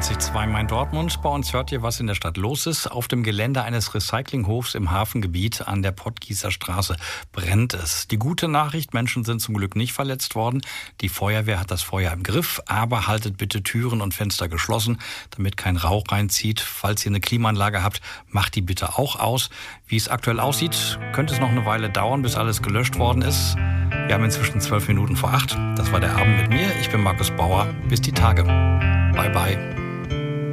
93.2 Main-Dortmund. Bei uns hört ihr, was in der Stadt los ist. Auf dem Gelände eines Recyclinghofs im Hafengebiet an der Pottgießer Straße brennt es. Die gute Nachricht, Menschen sind zum Glück nicht verletzt worden. Die Feuerwehr hat das Feuer im Griff, aber haltet bitte Türen und Fenster geschlossen, damit kein Rauch reinzieht. Falls ihr eine Klimaanlage habt, macht die bitte auch aus. Wie es aktuell aussieht, könnte es noch eine Weile dauern, bis alles gelöscht worden ist. Wir haben inzwischen 12 Minuten vor 8. Das war der Abend mit mir. Ich bin Markus Bauer. Bis die Tage. Bye bye.